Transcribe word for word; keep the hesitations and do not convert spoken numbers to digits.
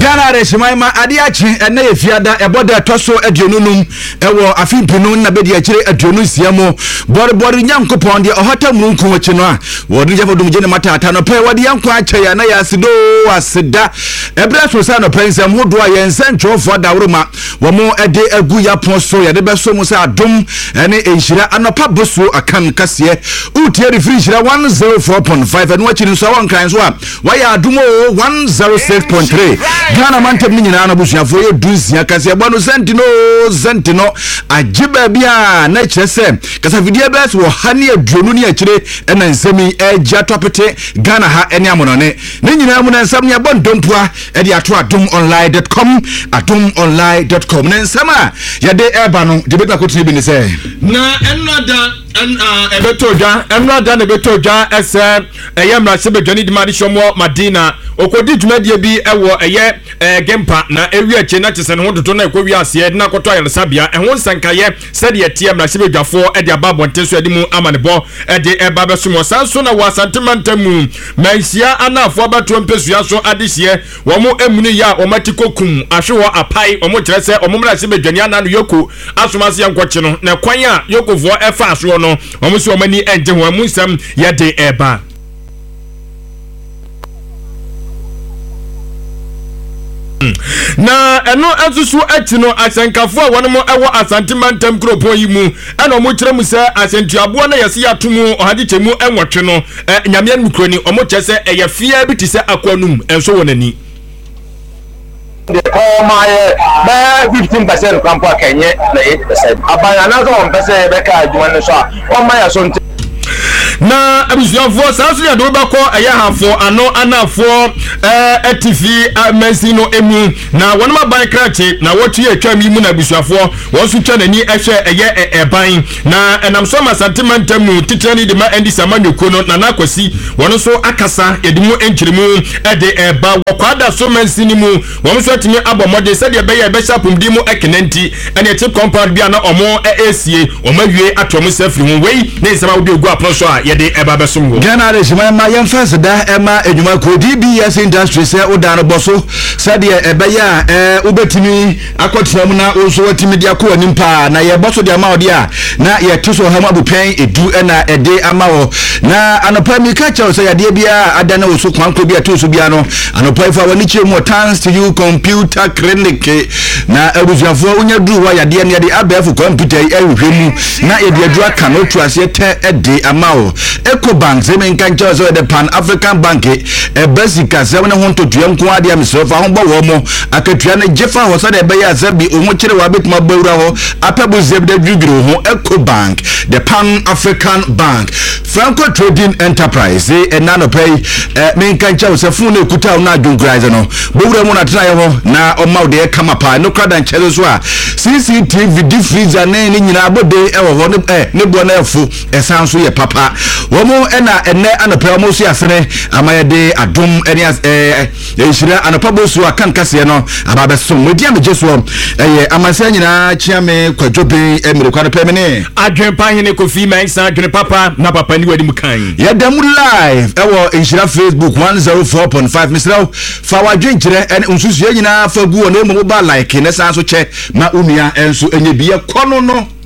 Ghana Reshima Adiachi and Nefiada Eboda Toso Edionum Ewo Afimpino Nabedi Achire Edionusiamo Bori Bori Yankopon the Ohata Munku Chinoa Wodi Javo Dumjena Matata no pay what the Yankwa Chayana Yasido Asida Ebra Susano Prince and Mudwa and Central for Daruma Wamo Ede Eguya Ponso ya debe so musa adom ene enhira anopa boso akan kase utie refrigerator one oh four point five and watching so one kan so a why adumo one oh six point three Ghana mantem ni nyina na busuafo ye dusia kase bonu sentino sentino ajiba bia na kyerese kasa video bes wo hane aduonu ni akire ena nsemi eja topete Ghana ha ene amonone ni nyina mu na nsam ne bondompoa e de ato adom online dot com adom online dot com ne nsama ya de eba no de beta kotini bi ni se na enada en ebetoja enada na ebetoja ese eyemra sebedwani di mari shomo Madina okodi dwumadie bi ewo eye gempa na ewi ache na chese ne hodoto na ekwi ase na koto ayelsabia ehon sankaye sede etie mra sebedwafo e de ababonte so edi mu amanebo e de eba besumo sanso na wasantimantamu mansia anafo abato mpesua so adehie wo mu emunu ya o matikokum ahwewo apai o mu kyerese o mu mra sebedwani ananu yoko asomase yankwache no na kwan a yokovo efa aso no o mu so mani enje ho amusam ye de eba na eno asusu atino asankafo a wono mo ewo asantimantem kropo yi mu eno mo kyeremu se asentuabo na yesi atomu ohade chemu enwotwe no nyame an mukroni o mo kyese eye fia bi tise akwanum enso wonani the call my by fifteen percent kampo akenye na eight percent abanya na so one percent be ka adwuma no so o ma ya so na abusuafo sanso ya do bako aya hafo ano anafo eh etifi amensino emu na wonoma ban krache na wotu ye twam yi mu na abusuafo wonso twa nani ehwe eye eban na enam so ma sentimentam titani de ma endi samanyoko no na nakwasi wono so akasa edimu enkyiremu ede eba wokwada so mensini mu wonso atimi abomode sede be ye be shapum di mu ekenenti ene chip compound bia na omo esie omawie atom safri hu wei ne nsama wo de gu apno so a yede eba besumwo Ghana Reshima ma yemfase da ema enwuma ko D B S industry se odano boso sade ebe ya eh ubetimi akotinam na onso watimi dia ko animpa na ye boso dia ma ode a na ye tiso ha mabupen edu na ede amawo na anopa mi ka chawo se yade bia adana oso kwanko bia toso bia no anopa ifa wani chemu thanks to you computer clinic na abuzuafo unya du wa yade na yade abef computer ehwehwemu na ye de adu aka no tuase te ede amawo Ecobank zemen kancho so the Pan African Bank e basika seven honto tuam ko ade am so fa ho bo wo mo akatua na jefa ho so de be ya zabi o mo kire wa betuma bawura ho apabu zebda dwigiro ho Ecobank the Pan African Bank Franco Trading Enterprise e na no pay men kancho so fu na ekuta na adwunkraise no bawura mo na tena ho na o ma de kama pa no krada nchele so a C C T V di freezer na ni nyina abode e wo ho ne bo na efu esan so ye papa womo ena enne anopa mo so asene amayede adom ene eh ehira anopa boso akan kase no ababe so modi am jeso eh amansa nyina chiame kwadwobe emire kwano pemene adwen pahene Kofi Mensa adwen papa na papa ni wadi mukan yedam live ewo ehira Facebook one oh four point five misraw fa wadwen kire ene unsusu nyina fa gu ono mo ba like ne sanso che ma unua enso enye biye kono no